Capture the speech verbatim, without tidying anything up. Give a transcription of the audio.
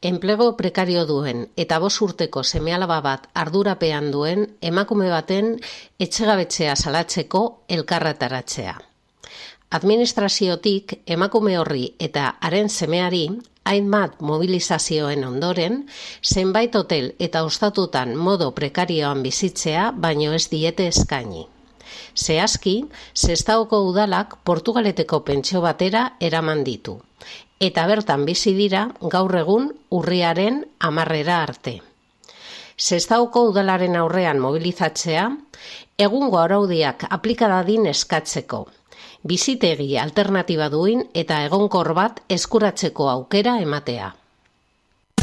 enplego prekario duen eta bost urteko seme-alaba bat ardurapean duen emakume baten etxegabetzea salatzeko elkarretaratzea. Administraziotik emakume horri eta haren semeari hainbat mobilizazioen ondoren, zenbait hotel eta ostatutan modo prekarioan bizitzea baino ez diete eskaini. Zehazki, Sestaoko udalak Portugaleteko pentsio batera eraman ditu, eta bertan bizi dira gaur egun urriaren hamarrera arte. Sestaoko udalaren aurrean mobilizatzea, egungo araudiak aplika dadin eskatzeko, bizitegi alternatiba duin eta egonkor bat eskuratzeko aukera ematea.